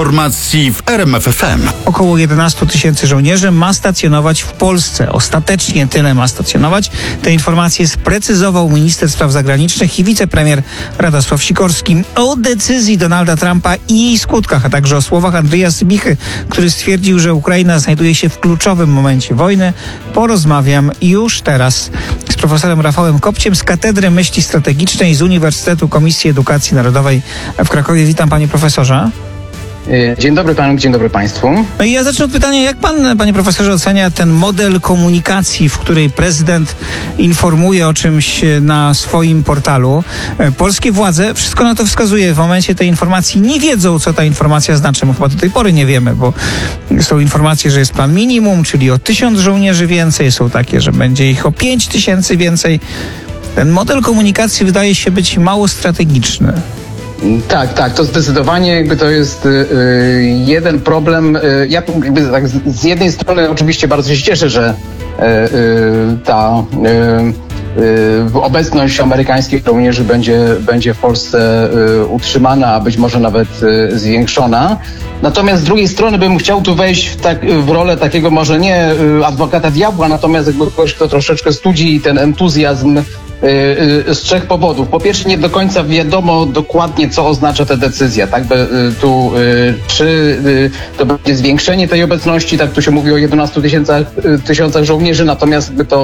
Informacji w RMF FM. Około 11 tysięcy żołnierzy ma stacjonować w Polsce. Ostatecznie tyle ma stacjonować. Te informacje sprecyzował minister spraw zagranicznych i wicepremier Radosław Sikorski. O decyzji Donalda Trumpa i jej skutkach, a także o słowach Andrzeja Sybichy, który stwierdził, że Ukraina znajduje się w kluczowym momencie wojny, porozmawiam już teraz z profesorem Rafałem Kopciem z Katedry Myśli Strategicznej z Uniwersytetu Komisji Edukacji Narodowej w Krakowie. Witam, panie profesorze. Dzień dobry panu, dzień dobry państwu. No i ja zacznę od pytania, jak pan, panie profesorze, ocenia ten model komunikacji, w której prezydent informuje o czymś na swoim portalu. Polskie władze, wszystko na to wskazuje, w momencie tej informacji nie wiedzą, co ta informacja znaczy. My chyba do tej pory nie wiemy, bo są informacje, że jest plan minimum, czyli o 1000 żołnierzy więcej, są takie, że będzie ich o 5000 więcej. Ten model komunikacji wydaje się być mało strategiczny. Tak, to zdecydowanie jakby to jest jeden problem. Ja jakby tak z jednej strony oczywiście bardzo się cieszę, że ta obecność amerykańskich żołnierzy będzie w Polsce utrzymana, a być może nawet zwiększona. Natomiast z drugiej strony bym chciał tu wejść w rolę takiego może nie adwokata diabła, natomiast jakby ktoś, kto troszeczkę studzi ten entuzjazm z trzech powodów. Po pierwsze, nie do końca wiadomo dokładnie, co oznacza ta decyzja, tak? Czy to będzie zwiększenie tej obecności, tak tu się mówi o 11 tysiącach żołnierzy, natomiast jakby to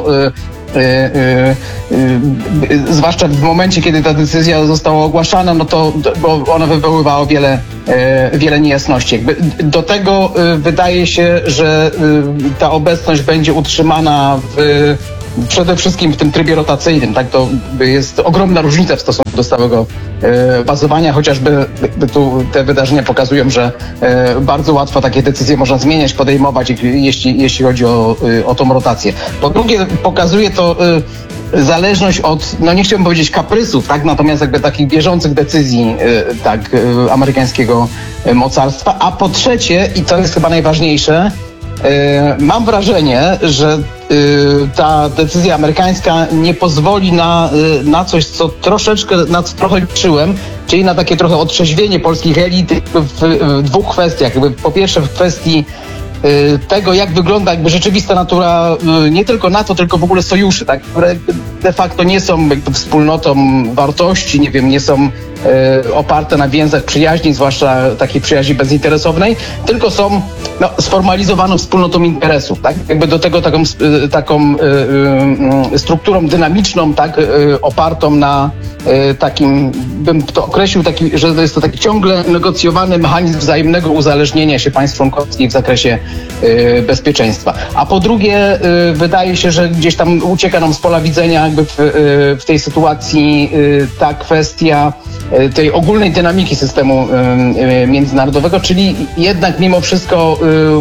zwłaszcza w momencie, kiedy ta decyzja została ogłaszana, no to bo ona wywoływała wiele niejasności. Jakby do tego wydaje się, że ta obecność będzie utrzymana przede wszystkim w tym trybie rotacyjnym, tak? To jest ogromna różnica w stosunku do stałego bazowania, chociażby tu te wydarzenia pokazują, że bardzo łatwo takie decyzje można zmieniać, podejmować, jeśli chodzi o tą rotację. Po drugie, pokazuje to zależność od, no nie chciałbym powiedzieć kaprysów, tak? Natomiast jakby takich bieżących decyzji amerykańskiego mocarstwa. A po trzecie, i to jest chyba najważniejsze, mam wrażenie, że ta decyzja amerykańska nie pozwoli na coś, na co trochę liczyłem, czyli na takie trochę otrzeźwienie polskich elit w dwóch kwestiach. Po pierwsze w kwestii tego, jak wygląda jakby rzeczywista natura nie tylko NATO, tylko w ogóle sojuszy, tak, które de facto nie są jakby wspólnotą wartości, nie są oparte na więzach przyjaźni, zwłaszcza takiej przyjaźni bezinteresownej, tylko są sformalizowaną wspólnotą interesów, tak? Jakby do tego taką strukturą dynamiczną, tak, opartą na takim, bym to określił, że jest to taki ciągle negocjowany mechanizm wzajemnego uzależnienia się państw członkowskich w zakresie bezpieczeństwa. A po drugie, wydaje się, że gdzieś tam ucieka nam z pola widzenia jakby w tej sytuacji ta kwestia tej ogólnej dynamiki systemu międzynarodowego, czyli jednak mimo wszystko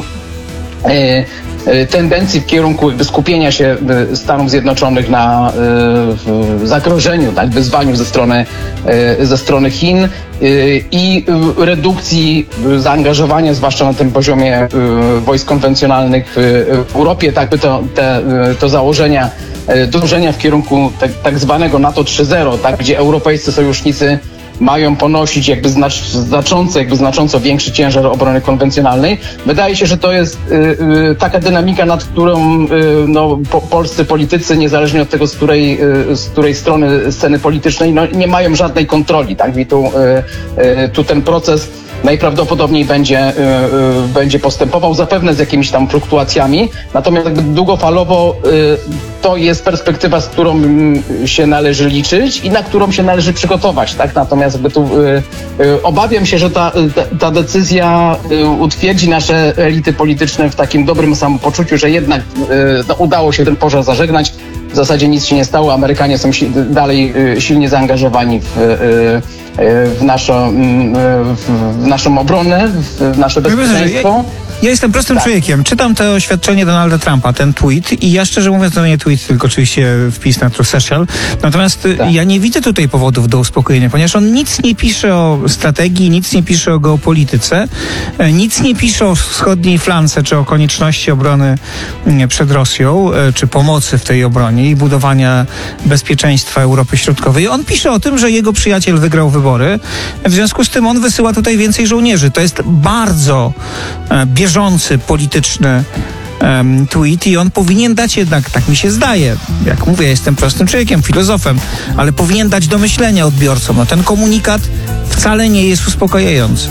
tendencji w kierunku jakby skupienia się Stanów Zjednoczonych na zagrożeniu, tak, wyzwaniu ze strony Chin i redukcji zaangażowania, zwłaszcza na tym poziomie wojsk konwencjonalnych w Europie, tak by to założenia dążenia w kierunku tak zwanego NATO 3.0, tak, gdzie europejscy sojusznicy mają ponosić znacząco większy ciężar obrony konwencjonalnej. Wydaje się, że to jest taka dynamika, nad którą polscy politycy, niezależnie od tego, z której strony sceny politycznej, nie mają żadnej kontroli. Tak? I tu ten proces najprawdopodobniej będzie postępował, zapewne z jakimiś tam fluktuacjami, natomiast jakby długofalowo to jest perspektywa, z którą się należy liczyć i na którą się należy przygotować, tak? Natomiast jakby tu obawiam się, że ta decyzja utwierdzi nasze elity polityczne w takim dobrym samopoczuciu, że jednak udało się ten pożar zażegnać. W zasadzie nic się nie stało. Amerykanie są dalej silnie zaangażowani w naszą obronę, w nasze bezpieczeństwo. Ja jestem prostym człowiekiem. Czytam to oświadczenie Donalda Trumpa, ten tweet i ja szczerze mówiąc, to nie tweet, tylko oczywiście wpis na Truth Social. Natomiast ja nie widzę tutaj powodów do uspokojenia, ponieważ on nic nie pisze o strategii, nic nie pisze o geopolityce, nic nie pisze o wschodniej flance, czy o konieczności obrony przed Rosją, czy pomocy w tej obronie i budowania bezpieczeństwa Europy Środkowej. On pisze o tym, że jego przyjaciel wygrał wybory. W związku z tym on wysyła tutaj więcej żołnierzy. To jest bardzo bieżący, polityczny tweet i on powinien dać jednak, tak mi się zdaje, jak mówię, jestem prostym człowiekiem, filozofem, ale powinien dać do myślenia odbiorcom. No, ten komunikat wcale nie jest uspokajający.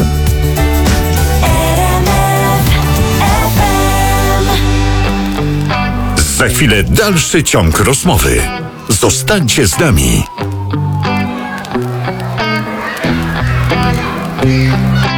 Za chwilę dalszy ciąg rozmowy. Zostańcie z nami.